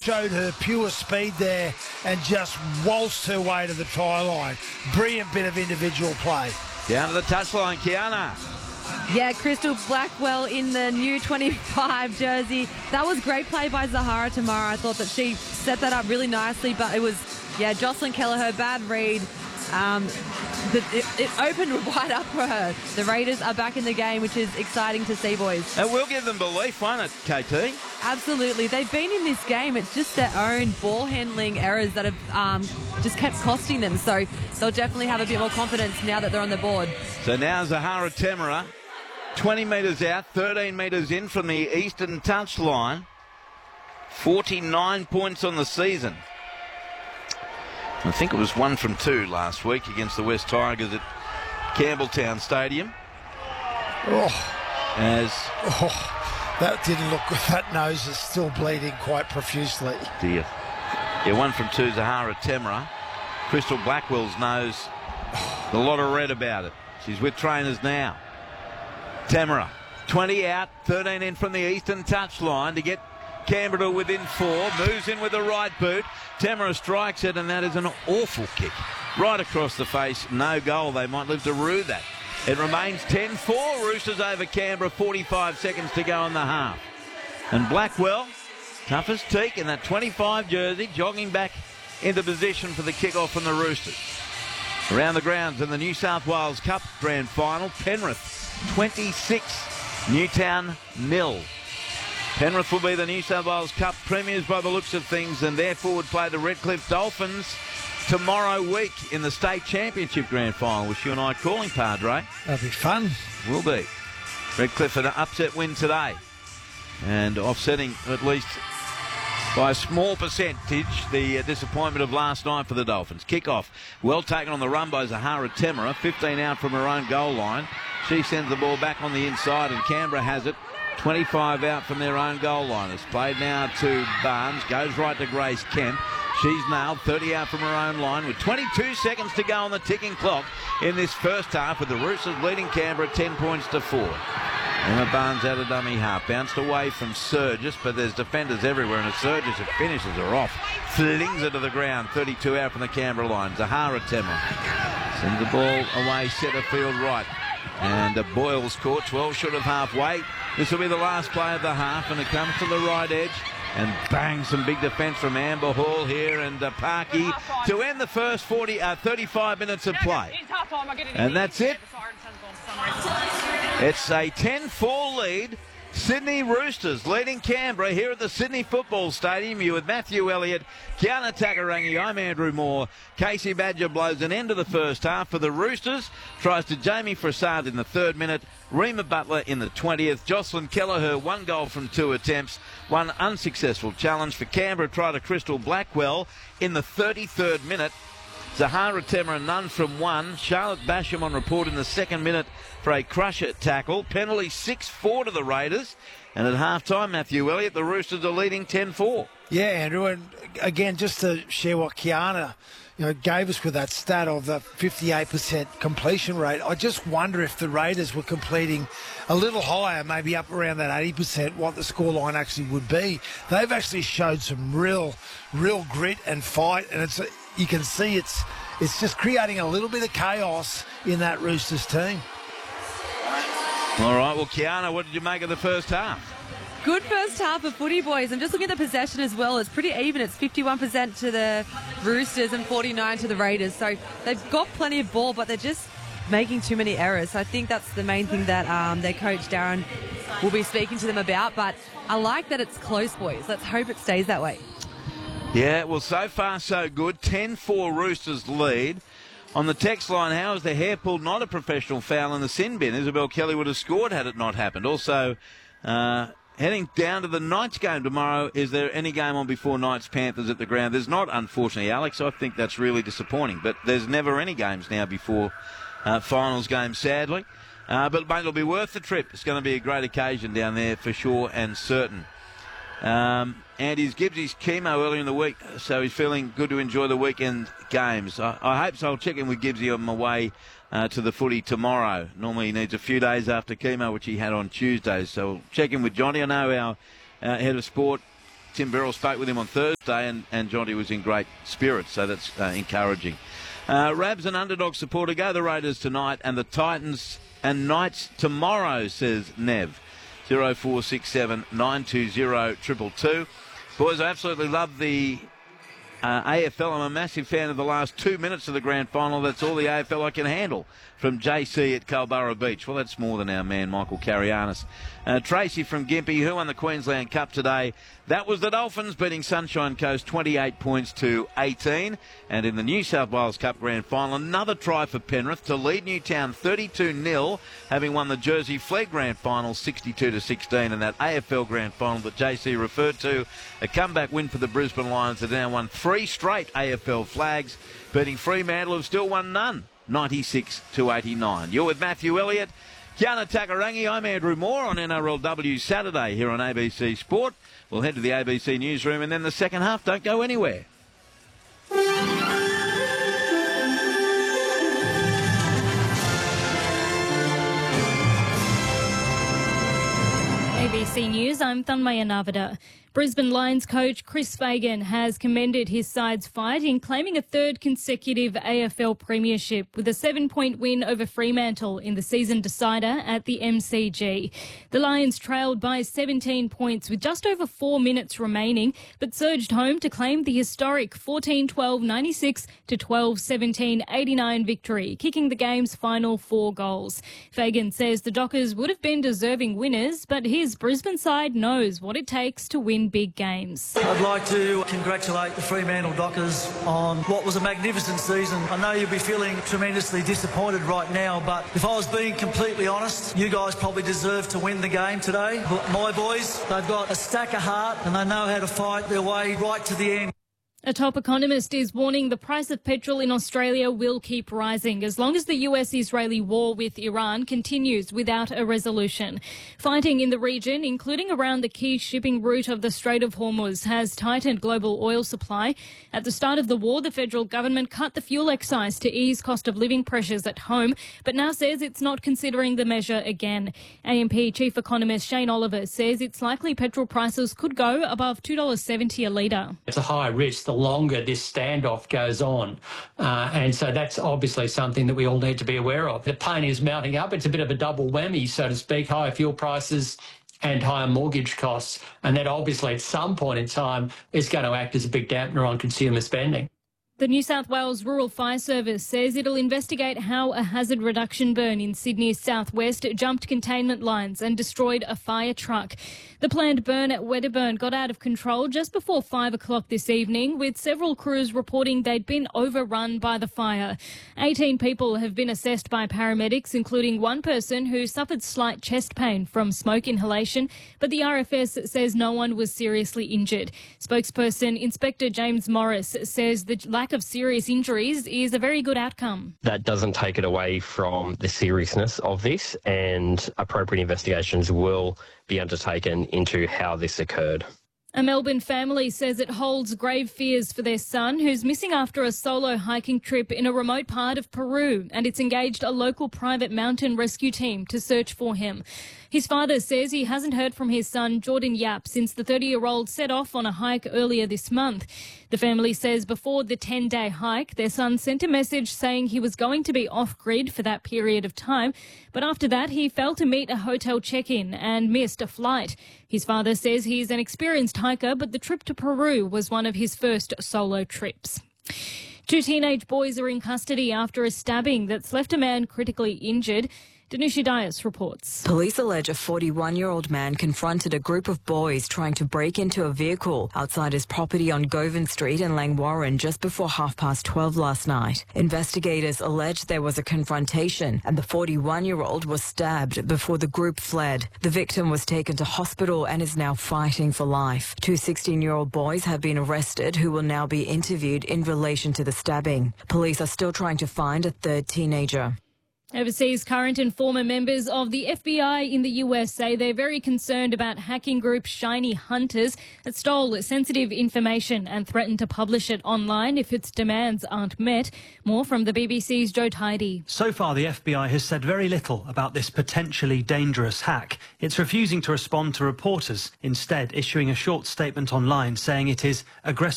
showed her pure speed there and just waltzed her way to the try line. Brilliant bit of individual play. Down to the touchline, Kiana. Yeah, Crystal Blackwell in the new 25 jersey. That was great play by Zahara Temara. I thought that she set that up really nicely, but it was, Jocelyn Kelleher, bad read. It opened wide up for her. The Raiders are back in the game, which is exciting to see, boys. It will give them belief, won't it, KT? Absolutely. They've been in this game. It's just their own ball handling errors that have just kept costing them. So they'll definitely have a bit more confidence now that they're on the board. So now Zahara Temara, 20 metres out, 13 metres in from the eastern touchline. 49 points on the season. I think it was 1 from 2 last week against the West Tigers at Campbelltown Stadium. That didn't look good. That nose is still bleeding quite profusely. Dear. Yeah, 1 from 2, Zahara Temara. Crystal Blackwell's nose, a lot of red about it. She's with trainers now. Temara, 20 out, 13 in from the eastern touchline to get Canberra to within 4. Moves in with the right boot. Temara strikes it, and that is an awful kick. Right across the face, no goal. They might live to rue that. It remains 10-4. Roosters over Canberra, 45 seconds to go in the half. And Blackwell, tough as teak in that 25 jersey, jogging back into position for the kick-off from the Roosters. Around the grounds in the New South Wales Cup Grand Final, Penrith 26, Newtown 0. Penrith will be the New South Wales Cup premiers by the looks of things, and therefore would play the Redcliffe Dolphins tomorrow week in the State Championship Grand Final. With you and I calling, Padre. That'll be fun. Will be. Redcliffe an upset win today, and offsetting at least by a small percentage the disappointment of last night for the Dolphins. Kick-off, well taken on the run by Zahara Temara, 15 out from her own goal line. She sends the ball back on the inside, and Canberra has it. 25 out from their own goal line. It's played now to Barnes. Goes right to Grace Kemp. She's nailed 30 out from her own line with 22 seconds to go on the ticking clock in this first half, with the Roosters leading Canberra 10 points to 4. Emma Barnes out of dummy half. Bounced away from Surgis, but there's defenders everywhere, and as Surgis finishes her off, flings her to the ground. 32 out from the Canberra line. Zahara Temara sends the ball away, centre field right. And Boyle's caught 12 short of halfway. This will be the last play of the half, and it comes to the right edge. And bang, some big defence from Amber Hall here, and Parky to end the first 35 minutes of play. And that's it. It's a 10-4 lead. Sydney Roosters leading Canberra here at the Sydney Football Stadium. You with Matthew Elliott, Kiana Takarangi, I'm Andrew Moore. Casey Badger blows an end to the first half for the Roosters. Tries to Jamie Frassard in the 3rd minute. Rima Butler in the 20th. Jocelyn Kelleher, 1 goal from 2 attempts. 1 unsuccessful challenge for Canberra. Try to Crystal Blackwell in the 33rd minute. Zahara Temara, none from 1. Charlotte Basham on report in the 2nd minute for a crusher tackle. Penalty 6-4 to the Raiders. And at half-time, Matthew Elliott, the Roosters are leading 10-4. Yeah, Andrew, and again, just to share what Kiana gave us with that stat of the 58% completion rate, I just wonder if the Raiders were completing a little higher, maybe up around that 80%, what the scoreline actually would be. They've actually showed some real grit and fight, and you can see it's just creating a little bit of chaos in that Roosters team. All right, well, Kiana, what did you make of the first half? Good first half of footy, boys. I'm just looking at the possession as well. It's pretty even. It's 51% to the Roosters and 49% to the Raiders. So they've got plenty of ball, but they're just making too many errors. So I think that's the main thing that their coach, Darren, will be speaking to them about. But I like that it's close, boys. Let's hope it stays that way. Yeah, well, so far so good. 10-4 Roosters lead. On the text line, how is the hair pulled not a professional foul in the sin bin? Isabel Kelly would have scored had it not happened. Also, heading down to the Knights game tomorrow, is there any game on before Knights Panthers at the ground? There's not, unfortunately, Alex. I think that's really disappointing. But there's never any games now before finals games, sadly. But, mate, it'll be worth the trip. It's going to be a great occasion down there for sure and certain. And he's Gibbsy's chemo earlier in the week, so he's feeling good to enjoy the weekend games. I hope so. I'll check in with Gibbsy on my way to the footy tomorrow. Normally he needs a few days after chemo, which he had on Tuesday, so we'll check in with Johnny. I know our head of sport, Tim Birrell spoke with him on Thursday, and Jonty was in great spirits, so that's encouraging. Rabs and underdog supporter, go the Raiders tonight and the Titans and Knights tomorrow, says Nev. 0467 920 222. Boys, I absolutely love the AFL. I'm a massive fan of the last 2 minutes of the grand final. That's all the AFL I can handle. From JC at Culburra Beach. Well, that's more than our man Michael Carianis. Tracy from Gympie, who won the Queensland Cup today. That was the Dolphins beating Sunshine Coast 28 points to 18. And in the New South Wales Cup Grand Final, another try for Penrith to lead Newtown 32-0, having won the Jersey Flegg Grand Final 62-16. And that AFL Grand Final that JC referred to, a comeback win for the Brisbane Lions that now won 3 straight AFL flags, beating Fremantle, who've still won none, 96-89. You're with Matthew Elliott, Kiana Takarangi. I'm Andrew Moore on NRLW Saturday here on ABC Sport. We'll head to the ABC newsroom and then the second half. Don't go anywhere. ABC News, I'm Thanmaya Navada. Brisbane Lions coach Chris Fagan has commended his side's fight in claiming a third consecutive AFL premiership with a 7-point win over Fremantle in the season decider at the MCG. The Lions trailed by 17 points with just over 4 minutes remaining, but surged home to claim the historic 14-12-96 to 12-17-89 victory, kicking the game's final 4 goals. Fagan says the Dockers would have been deserving winners, but his Brisbane side knows what it takes to win big games. I'd like to congratulate the Fremantle Dockers on what was a magnificent season. I know you'll be feeling tremendously disappointed right now, but if I was being completely honest, you guys probably deserve to win the game today. But my boys, they've got a stack of heart and they know how to fight their way right to the end. A top economist is warning the price of petrol in Australia will keep rising as long as the US-Israeli war with Iran continues without a resolution. Fighting in the region, including around the key shipping route of the Strait of Hormuz, has tightened global oil supply. At the start of the war, the federal government cut the fuel excise to ease cost of living pressures at home, but now says it's not considering the measure again. AMP chief economist Shane Oliver says it's likely petrol prices could go above $2.70 a litre. It's a high risk the longer this standoff goes on. And so that's obviously something that we all need to be aware of. The pain is mounting up. It's a bit of a double whammy, so to speak, higher fuel prices and higher mortgage costs. And that obviously at some point in time is going to act as a big dampener on consumer spending. The New South Wales Rural Fire Service says it'll investigate how a hazard reduction burn in Sydney's southwest jumped containment lines and destroyed a fire truck. The planned burn at Wedderburn got out of control just before 5 o'clock this evening, with several crews reporting they'd been overrun by the fire. 18 people have been assessed by paramedics, including one person who suffered slight chest pain from smoke inhalation, but the RFS says no one was seriously injured. Spokesperson Inspector James Morris says the lack of serious injuries is a very good outcome. That doesn't take it away from the seriousness of this, and appropriate investigations will be undertaken into how this occurred. A Melbourne family says it holds grave fears for their son, who's missing after a solo hiking trip in a remote part of Peru, and it's engaged a local private mountain rescue team to search for him. His father says he hasn't heard from his son, Jordan Yap, since the 30-year-old set off on a hike earlier this month. The family says before the 10-day hike, their son sent a message saying he was going to be off-grid for that period of time, but after that he failed to meet a hotel check-in and missed a flight. His father says he's an experienced hiker, but the trip to Peru was one of his first solo trips. 2 teenage boys are in custody after a stabbing that's left a man critically injured. Danushi Dias reports. Police allege a 41-year-old man confronted a group of boys trying to break into a vehicle outside his property on Govan Street in Langwarrin just before 12:30 last night. Investigators allege there was a confrontation and the 41-year-old was stabbed before the group fled. The victim was taken to hospital and is now fighting for life. 2 16-year-old boys have been arrested who will now be interviewed in relation to the stabbing. Police are still trying to find a third teenager. Overseas, current and former members of the FBI in the US say they're very concerned about hacking group Shiny Hunters that stole sensitive information and threatened to publish it online if its demands aren't met. More from the BBC's Joe Tidy. So far, the FBI has said very little about this potentially dangerous hack. It's refusing to respond to reporters, instead issuing a short statement online saying it is aggressive